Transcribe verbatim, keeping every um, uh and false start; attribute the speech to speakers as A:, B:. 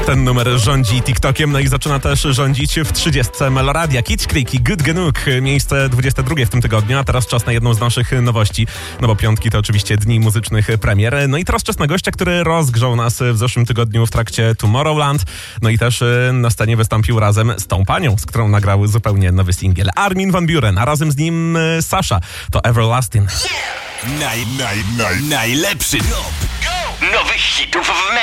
A: Ten numer rządzi TikTokiem, no i zaczyna też rządzić w trzydziestce Meloradia. Kitsch Creek i Good Genuk, miejsce dwudzieste drugie w tym tygodniu, a teraz czas na jedną z naszych nowości, no bo piątki to oczywiście dni muzycznych premier. No i teraz czas na gościa, który rozgrzał nas w zeszłym tygodniu w trakcie Tomorrowland, no i też na scenie wystąpił razem z tą panią, z którą nagrały zupełnie nowy singiel. Armin van Buuren, a razem z nim Sasha, to Everlasting.
B: Naj, naj, naj, najlepszy top nowych hitów w